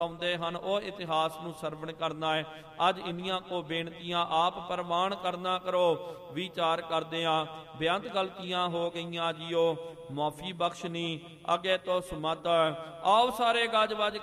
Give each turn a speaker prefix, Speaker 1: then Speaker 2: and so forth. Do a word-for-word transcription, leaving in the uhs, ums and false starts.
Speaker 1: ਆਉਂਦੇ ਹਨ ਉਹ ਇਤਿਹਾਸ ਨੂੰ ਸਰਵਣ ਕਰਨਾ ਹੈ। ਅੱਜ ਇੰਨੀਆਂ ਕੋ ਬੇਨਤੀਆਂ ਆਪ ਪ੍ਰਮਾਣ ਕਰਨਾ ਕਰੋ। ਵਿਚਾਰ ਕਰਦੇ ਆ ਬੇਅੰਤ ਗਲਤੀਆਂ ਹੋ ਗਈਆਂ ਜੀਓ, ਮਾਫੀ ਬਖਸ਼ਣੀ ਅੱਗੇ ਤੋਂ ਸਮੱਧ। ਆਓ ਸਾਰੇ ਗੱਜ ਵੱਜ